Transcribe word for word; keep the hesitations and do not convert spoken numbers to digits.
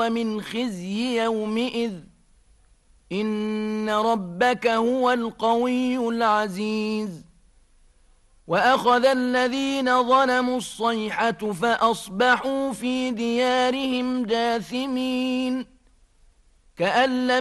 ومن خزي يومئذ إن ربك هو القوي العزيز وأخذ الذين ظلموا الصيحة فأصبحوا في ديارهم جاثمين كأن لم